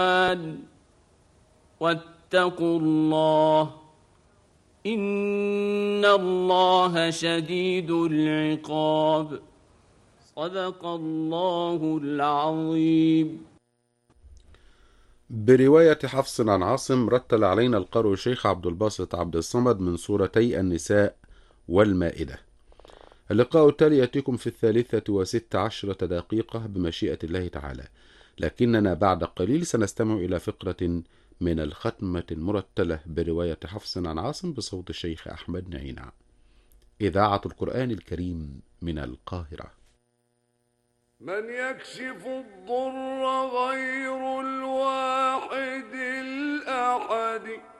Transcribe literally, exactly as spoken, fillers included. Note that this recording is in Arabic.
واتقوا الله إن الله شديد العقاب. صدق الله العظيم. برواية حفص عن عاصم، رتل علينا القارئ الشيخ عبد الباسط عبد الصمد من سورتي النساء والمائدة. اللقاء التالي يأتيكم في الثالثة وست عشرة دقيقة بمشيئة الله تعالى، لكننا بعد قليل سنستمع إلى فقرة من الختمة المرتلة برواية حفص عن عاصم بصوت الشيخ أحمد نعينع. إذاعة القرآن الكريم من القاهرة. من يكشف الضر غير الواحد الأحد